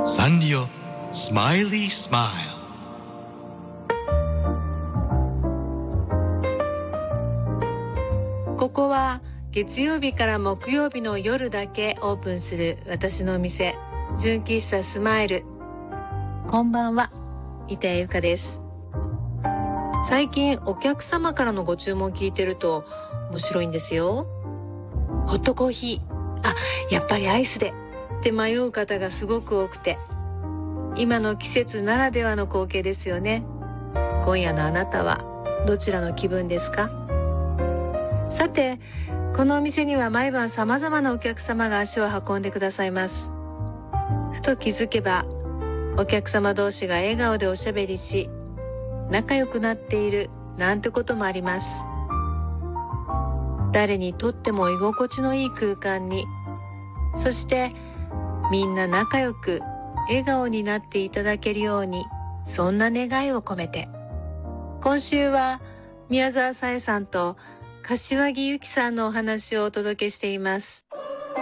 サンリオスマイリースマイル。 ここは月曜日から木曜日の夜だけオープンする私のお店、純喫茶スマイル。こんばんは、板谷由香です。最近お客様からのご注文聞いてると面白いんですよ。ホットコーヒー、やっぱりアイスでって迷う方がすごく多くて、今の季節ならではの光景ですよね。今夜のあなたはどちらの気分ですか？さて、このお店には毎晩様々なお客様が足を運んでくださいます。ふと気づけば、お客様同士が笑顔でおしゃべりし、仲良くなっているなんてこともあります。誰にとっても居心地のいい空間に、そしてみんな仲良く笑顔になっていただけるように、そんな願いを込めて、今週は宮沢さえさんと柏木由紀さんのお話をお届けしています。